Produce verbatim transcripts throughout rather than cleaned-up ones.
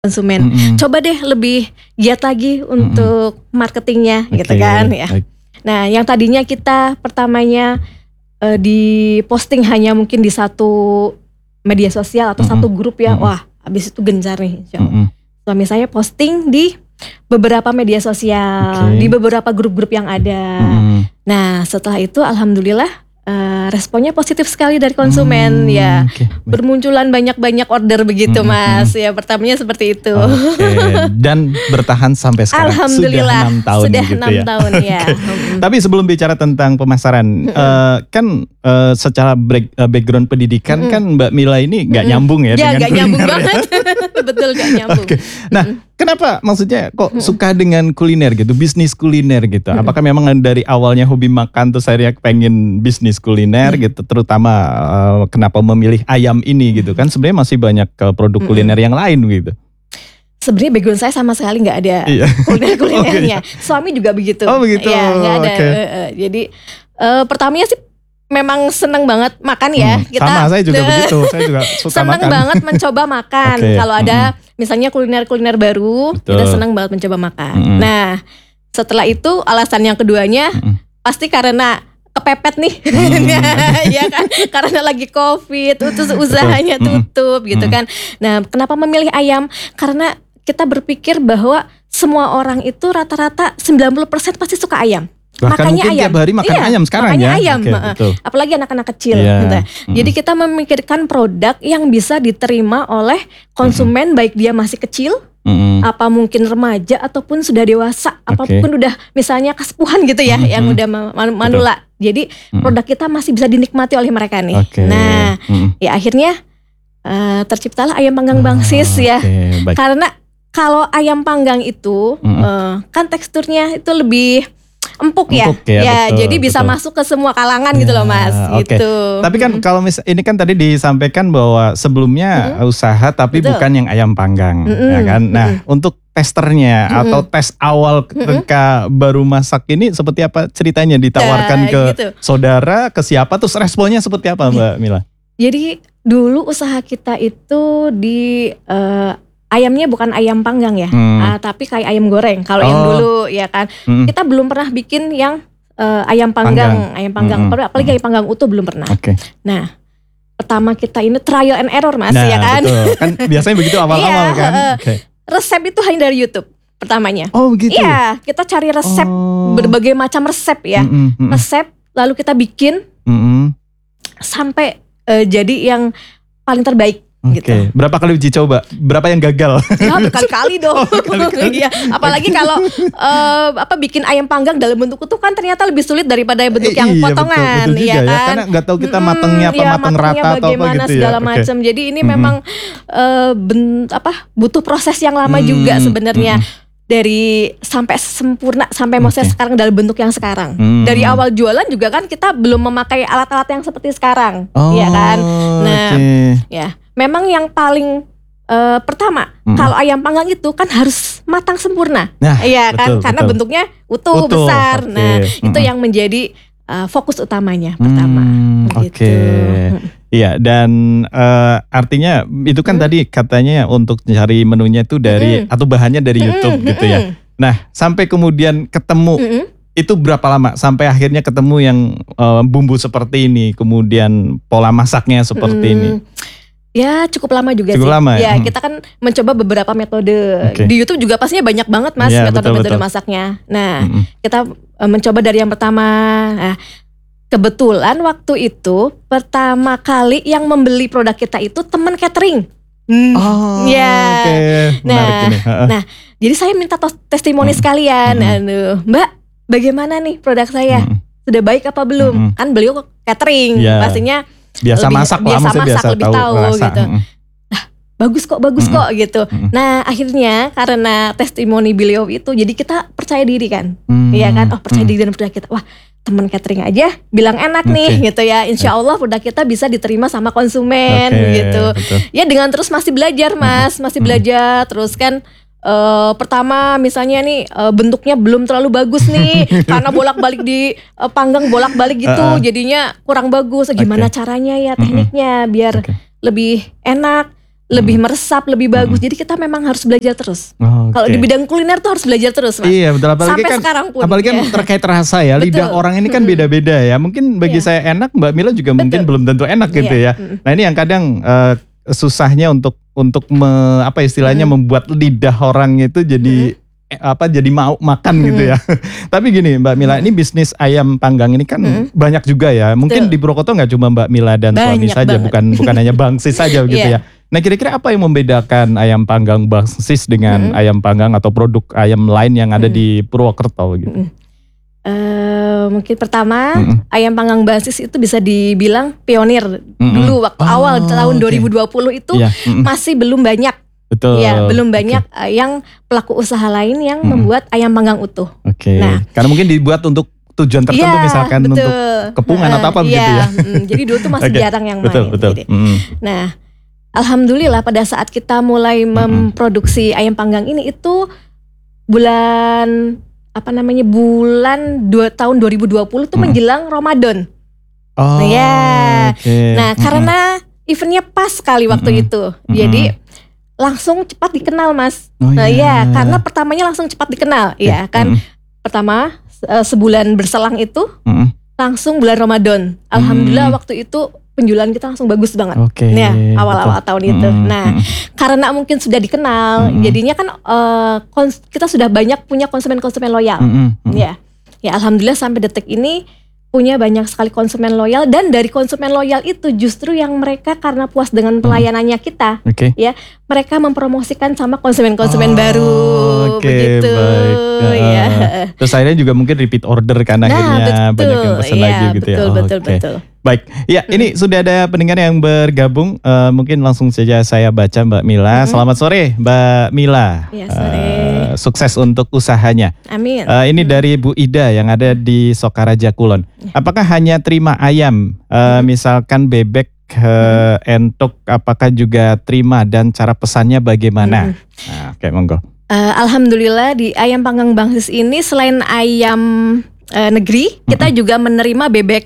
konsumen. Mm-hmm. Coba deh lebih giat lagi untuk mm-hmm. marketingnya, okay. gitu kan ya. Okay. Nah, yang tadinya kita pertamanya uh, di posting hanya mungkin di satu media sosial atau mm-hmm. satu grup ya, mm-hmm. wah, habis itu gencar nih. Mm-hmm. Suami saya posting di beberapa media sosial, okay. di beberapa grup-grup yang ada. Mm-hmm. Nah, setelah itu alhamdulillah Uh, responnya positif sekali dari konsumen, hmm, ya okay. bermunculan banyak-banyak order begitu, hmm, mas. Hmm. Ya pertamanya seperti itu. Okay. Dan bertahan sampai sekarang. Alhamdulillah. Sudah enam tahun. Sudah gitu enam ya. tahun ya. Okay. Tapi sebelum bicara tentang pemasaran, hmm. uh, kan uh, secara break, uh, background pendidikan hmm. kan Mbak Mila ini nggak hmm. nyambung ya, ya dengan gak nyambung banget. Betul nggak nyambung. Okay. Nah. Hmm. Kenapa maksudnya kok hmm. suka dengan kuliner gitu, bisnis kuliner gitu? Hmm. Apakah memang dari awalnya hobi makan terus saya pengen bisnis kuliner hmm. gitu, terutama uh, kenapa memilih ayam ini gitu kan? Sebenarnya masih banyak uh, produk kuliner hmm. yang lain gitu. Sebenarnya background saya sama sekali nggak ada iya. kuliner-kulinernya. Okay. Suami juga begitu. Oh begitu. Ya nggak ada. Okay. Uh, uh, jadi uh, pertamanya sih memang seneng banget makan ya. Hmm, kita sama saya juga begitu. Saya juga suka seneng makan. banget mencoba makan. Okay. Kalau ada hmm. misalnya kuliner-kuliner baru, betul. Kita seneng banget mencoba makan. Hmm. Nah, setelah itu alasan yang keduanya hmm. pasti karena kepepet nih, hmm. ya kan? Karena lagi COVID, terus usahanya tutup, hmm. gitu kan. Nah, kenapa memilih ayam? Karena kita berpikir bahwa semua orang itu rata-rata sembilan puluh persen pasti suka ayam. Bahkan makanya mungkin ayam. tiap hari makan iya, ayam sekarang makanya ya. ayam, okay, apalagi anak-anak kecil. Yeah. Gitu. Mm. Jadi kita memikirkan produk yang bisa diterima oleh konsumen, mm. baik dia masih kecil, mm. apa mungkin remaja ataupun sudah dewasa, okay. apapun udah misalnya kesepuhan gitu ya, mm. yang udah manula. Jadi mm. produk kita masih bisa dinikmati oleh mereka nih. Okay. Nah, mm. ya akhirnya uh, terciptalah ayam panggang Bang Sis ya. Okay, karena kalau ayam panggang itu mm. uh, kan teksturnya itu lebih empuk ya, empuk ya, ya betul, jadi bisa betul. masuk ke semua kalangan ya, gitu loh mas. Okay. Gitu. Tapi kan hmm. kalau mis, ini kan tadi disampaikan bahwa sebelumnya hmm. usaha tapi betul. Bukan yang ayam panggang, hmm. ya kan. Nah hmm. untuk testernya hmm. atau tes awal ketika hmm. baru masak ini seperti apa ceritanya, ditawarkan nah, ke gitu. Saudara, ke siapa, terus responnya seperti apa Mbak Mila? Jadi dulu usaha kita itu di uh, ayamnya bukan ayam panggang ya, hmm. uh, tapi kayak ayam goreng. Kalau oh. yang dulu ya kan, hmm. kita belum pernah bikin yang uh, ayam panggang, panggang, ayam panggang, hmm. apalagi ayam panggang utuh belum pernah. Okay. Nah, pertama kita ini trial and error mas, nah, ya kan? Betul. Kan biasanya begitu awal-awal iya, kan. Uh, okay. Resep itu hanya dari YouTube pertamanya. Oh begitu. Iya, kita cari resep oh. berbagai macam resep ya, mm-hmm, mm-hmm. resep lalu kita bikin mm-hmm. sampai uh, jadi yang paling terbaik. Oke, okay. gitu. Berapa kali uji coba? Berapa yang gagal? Ya berkali-kali dong. Oh, berkali-kali. Ya, apalagi kalau uh, apa bikin ayam panggang dalam bentuk utuh kan ternyata lebih sulit daripada bentuk eh, yang iya, potongan, betul, betul ya kan? Ya, karena nggak tahu kita matangnya apa, ya, matang rata atau apa gitu ya. Segala macam. Okay. Jadi ini mm-hmm. memang uh, ben, apa butuh proses yang lama mm-hmm. juga sebenarnya. Mm-hmm. Dari sampai sempurna sampai okay. maksudnya sekarang dalam bentuk yang sekarang. Hmm. Dari awal jualan juga kan kita belum memakai alat-alat yang seperti sekarang, oh, ya kan? Nah, okay. ya, memang yang paling uh, pertama hmm. kalau ayam panggang itu kan harus matang sempurna, nah, ya kan? Betul, Karena betul. Bentuknya utuh, utuh besar. Okay. Nah, hmm. itu yang menjadi uh, fokus utamanya pertama. Hmm, gitu. Oke. Okay. Iya, dan uh, artinya itu kan hmm. tadi katanya untuk cari menunya itu dari hmm. atau bahannya dari YouTube hmm. gitu ya. Nah, sampai kemudian ketemu hmm. itu berapa lama sampai akhirnya ketemu yang uh, bumbu seperti ini, kemudian pola masaknya seperti hmm. ini? Ya cukup lama juga cukup sih. Lama, ya, ya kita kan mencoba beberapa metode. Okay. Di YouTube juga pastinya banyak banget mas ya, metode-metode masaknya. Nah, hmm. kita uh, mencoba dari yang pertama. Nah, kebetulan waktu itu pertama kali yang membeli produk kita itu teman catering. Hmm. Oh, ya. Okay. Nah, nah, jadi saya minta tos- testimoni hmm. sekalian. Hmm. Aduh, Mbak, bagaimana nih produk saya? Hmm. Sudah baik apa belum? Hmm. Kan beliau catering, yeah. pastinya biasa lebih, masak, biasa lah, masak biasa lebih tahu, tahu gitu. Hmm. Nah, bagus kok, bagus hmm. kok gitu. Hmm. Nah, akhirnya karena testimoni beliau itu, jadi kita percaya diri kan, iya hmm. kan? Oh, percaya hmm. diri dengan produk kita. Wah. Teman catering aja bilang enak okay. nih gitu ya. Insya Allah produk kita bisa diterima sama konsumen okay, gitu. Betul. Ya dengan terus masih belajar mas, masih belajar terus kan. Uh, pertama misalnya nih uh, bentuknya belum terlalu bagus nih karena bolak-balik di uh, panggang bolak-balik gitu, uh-uh. jadinya kurang bagus. Gimana okay. caranya ya tekniknya biar okay. lebih enak, lebih meresap, lebih bagus. Hmm. Jadi kita memang harus belajar terus. Oh, okay. Kalau di bidang kuliner tuh harus belajar terus, Mas. Iya, betul. Apalagi sampai kan, sekarang pun. Apalagi kan ya. terkait rasa ya. Lidah betul. Orang ini kan beda-beda ya. Mungkin bagi iya. saya enak, Mbak Mila juga betul. Mungkin belum tentu enak gitu iya. ya. Nah ini yang kadang uh, susahnya untuk untuk me, apa istilahnya hmm. membuat lidah orang itu jadi hmm. apa jadi mau makan hmm. gitu ya. Tapi gini Mbak Mila, hmm. ini bisnis ayam panggang ini kan hmm. banyak juga ya. Mungkin betul. Di Purwokerto nggak cuma Mbak Mila dan banyak suami saja, banget. bukan bukan hanya Bang Sis saja gitu yeah. ya. Nah kira-kira apa yang membedakan ayam panggang Bang Sis dengan hmm. ayam panggang atau produk ayam lain yang ada hmm. di Purwokerto gitu? Hmm. Uh, mungkin pertama mm-hmm. ayam panggang Bang Sis itu bisa dibilang pionir mm-hmm. dulu waktu oh, awal tahun okay. dua ribu dua puluh itu yeah. mm-hmm. masih belum banyak, betul, ya belum banyak okay. uh, yang pelaku usaha lain yang mm-hmm. membuat ayam panggang utuh. Oke. Okay. Nah, karena mungkin dibuat untuk tujuan tertentu yeah, misalkan betul. Untuk kepungan uh, atau apa begitu yeah. ya. Mm, jadi dulu tuh masih okay. jarang yang betul, main. Betul. Mm-hmm. Nah, alhamdulillah pada saat kita mulai mm-hmm. memproduksi ayam panggang ini itu bulan apa namanya bulan dua tahun dua ribu dua puluh tuh hmm. menjelang Ramadan. Oh, nah, ya. Okay. Nah, hmm. karena eventnya pas sekali waktu hmm. itu. Hmm. Jadi langsung cepat dikenal, Mas. Oh, nah, yeah. ya, karena pertamanya langsung cepat dikenal, okay. ya kan. Hmm. Pertama sebulan berselang itu hmm. langsung bulan Ramadan. Alhamdulillah hmm. waktu itu penjualan kita langsung bagus banget. Okay, ya, awal-awal betul. Tahun itu. Hmm, nah, hmm. karena mungkin sudah dikenal, hmm. jadinya kan uh, kons- kita sudah banyak punya konsumen-konsumen loyal. Hmm, hmm. Ya, ya alhamdulillah sampai detik ini punya banyak sekali konsumen loyal, dan dari konsumen loyal itu justru yang mereka karena puas dengan pelayanannya kita, okay. ya mereka mempromosikan sama konsumen-konsumen oh, baru, okay, begitu. Baik. Uh, ya. Terus akhirnya juga mungkin repeat order kan nah, akhirnya betul, banyak yang pesan ya, lagi gitu betul, ya. Oh, betul, okay. betul. Baik, ya hmm. ini sudah ada pendengar yang bergabung. Uh, mungkin langsung saja saya baca Mbak Mila. Hmm. Selamat sore Mbak Mila. Ya, sore. Uh, sukses untuk usahanya. Amin. Uh, ini hmm. dari Bu Ida yang ada di Sokaraja Kulon. Apakah hanya terima ayam, uh, hmm. misalkan bebek, uh, entok, apakah juga terima dan cara pesannya bagaimana? Hmm. Nah, oke, okay, monggo. Uh, Alhamdulillah di ayam panggang Bang Sis ini selain ayam uh, negeri, kita hmm. juga menerima bebek.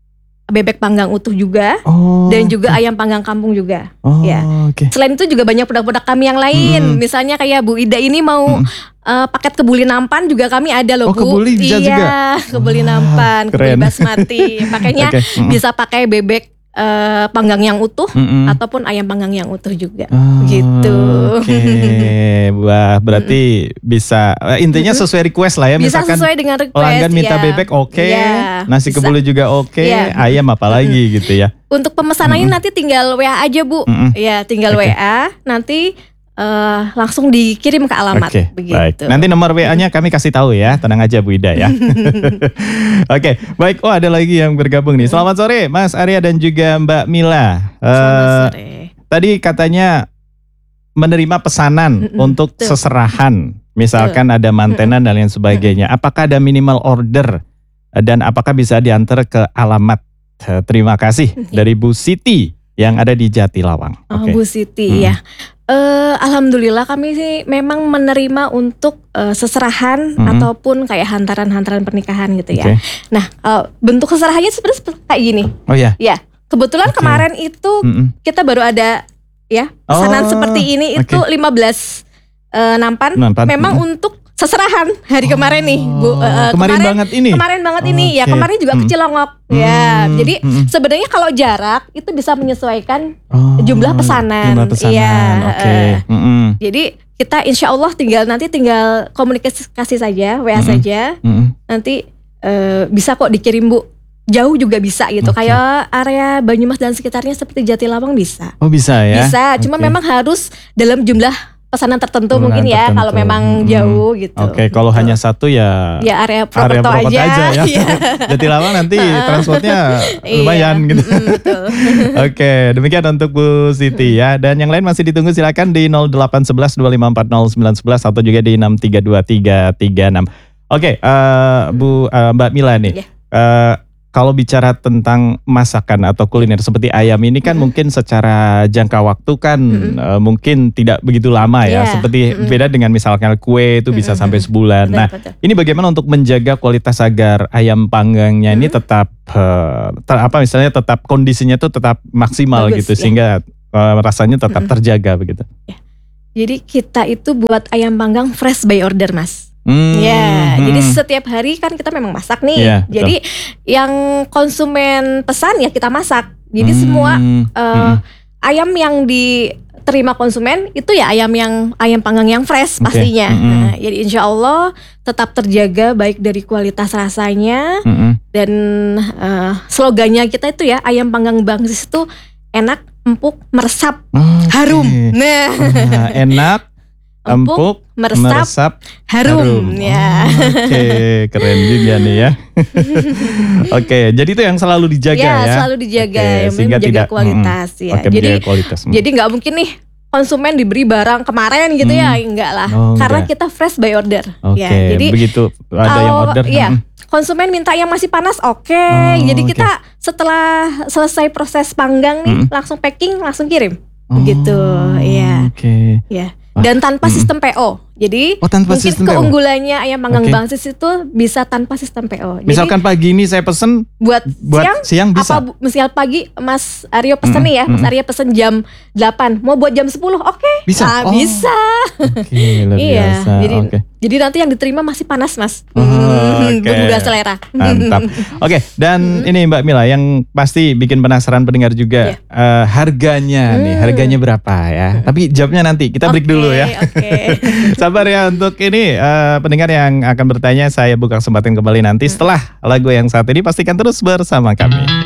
Bebek panggang utuh juga, oh, dan juga okay. ayam panggang kampung juga. Oh, ya. Okay. Selain itu juga banyak produk-produk kami yang lain. Hmm. Misalnya kayak Bu Ida ini mau hmm. uh, paket kebuli nampan juga kami ada loh, oh, Bu. Kebuli bisa iya, juga. Kebuli nampan, kebuli basmati. Pakainya okay. hmm. bisa pakai bebek uh, panggang yang utuh hmm. ataupun ayam panggang yang utuh juga. Oh, gitu. Oke. Okay. Wah, berarti hmm. bisa intinya sesuai request lah ya. Bisa misalkan sesuai dengan request. Pelanggan minta ya. bebek oke, okay. ya, nasi bisa. kebuli juga oke, okay. ya. Ayam apalagi gitu ya. Untuk pemesanannya hmm. nanti tinggal W A aja, Bu. Hmm. Ya, tinggal okay. W A nanti Uh, langsung dikirim ke alamat. Oke, begitu. Baik. Nanti nomor W A-nya kami kasih tahu ya. Tenang aja Bu Ida ya. Oke, okay, baik. Oh, ada lagi yang bergabung nih. Selamat sore Mas Arya dan juga Mbak Mila. Uh, Selamat sore. Tadi katanya menerima pesanan mm-mm, untuk tuh. seserahan. Misalkan tuh. ada mantenan dan lain sebagainya. Apakah ada minimal order dan apakah bisa diantar ke alamat? Terima kasih dari Bu Siti yang ada di Jatilawang. Oh, okay. Bu Siti hmm. ya. Uh, Alhamdulillah kami sih memang menerima untuk uh, seserahan hmm. ataupun kayak hantaran-hantaran pernikahan gitu ya. Okay. Nah, uh, bentuk seserahannya sebenarnya kayak gini. Oh ya. Ya, kebetulan okay. kemarin itu hmm. kita baru ada ya pesanan oh, seperti ini itu okay. lima belas uh, nampan, nampan memang hmm. untuk seserahan hari oh, kemarin nih, Bu. Uh, kemarin, kemarin banget ini. Kemarin banget oh, ini. Okay. Ya, kemarin juga hmm. kecilongok. Hmm. Ya. Jadi hmm. sebenarnya kalau jarak itu bisa menyesuaikan oh, jumlah pesanan. Jumlah pesanan. Iya. Oke. Okay. Uh, hmm. Jadi kita insya Allah tinggal nanti tinggal komunikasi saja, W A hmm. saja. Hmm. Nanti uh, bisa kok dikirim, Bu. Jauh juga bisa gitu. Okay. Kayak area Banyumas dan sekitarnya seperti Jatilawang bisa. Oh, bisa ya. Bisa. Cuma okay. memang harus dalam jumlah pesanan tertentu pesanan mungkin ya tertentu. Kalau memang hmm. jauh gitu. Oke, okay, kalau gitu. hanya satu ya ya area Purwokerto aja, aja ya. Jatilawang nanti transportnya lumayan gitu. Betul. Oke, okay, demikian untuk Bu Siti ya. Dan yang lain masih ditunggu silakan di nol delapan satu satu dua lima empat nol sembilan satu satu atau juga di enam tiga dua tiga tiga enam. Oke, okay, uh, Bu uh, Mbak Mila nih. Yeah. Uh, Kalau bicara tentang masakan atau kuliner seperti ayam ini kan mm-hmm. mungkin secara jangka waktu kan mm-hmm. uh, mungkin tidak begitu lama ya. Yeah. Seperti mm-hmm. beda dengan misalkan kue itu bisa mm-hmm. sampai sebulan. Betul, nah betul. Ini bagaimana untuk menjaga kualitas agar ayam panggangnya mm-hmm. ini tetap uh, ter, apa misalnya tetap kondisinya itu tetap maksimal bagus, gitu. Sehingga uh, rasanya tetap mm-hmm. terjaga begitu. Ya. Jadi kita itu buat ayam panggang fresh by order, Mas. Hmm, ya, hmm. jadi setiap hari kan kita memang masak nih. Yeah, jadi betul. Yang konsumen pesan ya kita masak. Jadi hmm, semua uh, hmm. ayam yang diterima konsumen itu ya ayam yang ayam panggang yang fresh okay. pastinya. Hmm. Nah, jadi insya Allah tetap terjaga baik dari kualitas rasanya hmm. dan uh, slogannya kita itu ya ayam panggang Bang Sis itu enak, empuk, meresap, okay. harum. Nah, nah enak. Empuk, meresap, meresap harum, harum. Ya. Oh, oke, okay. Keren juga nih ya. Oke, okay. Jadi itu yang selalu dijaga ya. Ya, selalu dijaga, okay. yang sehingga menjaga tidak, kualitas mm, ya. okay, jadi, kualitas. Mm. jadi nggak mungkin nih konsumen diberi barang kemarin gitu hmm. ya, enggak lah. Oh, karena enggak. Kita fresh by order. Oke, okay. ya, jadi begitu ada kalau, yang order. Iya, hmm. konsumen minta yang masih panas, oke. Okay. Oh, jadi okay. kita setelah selesai proses panggang nih, hmm. langsung packing, langsung kirim. Begitu, oh, ya. Oke. Okay. Ya. Dan tanpa mm-hmm. sistem P O. Jadi oh, tanpa mungkin sistem keunggulannya P O. ayam panggang okay. Bang Sis itu bisa tanpa sistem P O. Jadi, misalkan pagi ini saya pesen buat, buat siang, siang bisa. Apa misal pagi Mas Aryo pesen mm-hmm. nih ya, Mas Aryo pesen jam delapan, mau buat jam sepuluh, oke. Okay. Bisa. Nah, oh. bisa. Okay, luar iya. biasa. Jadi okay. jadi nanti yang diterima masih panas, Mas. Oh, okay. Berguna selera. Mantap. Oke, okay, dan hmm. ini Mbak Mila yang pasti bikin penasaran pendengar juga yeah. uh, harganya hmm. nih, harganya berapa ya? Tapi jawabnya nanti, kita break okay, dulu ya. Okay. Sabar ya untuk ini uh, pendengar yang akan bertanya, saya buka kesempatan kembali nanti hmm. setelah lagu yang saat ini, pastikan terus bersama kami.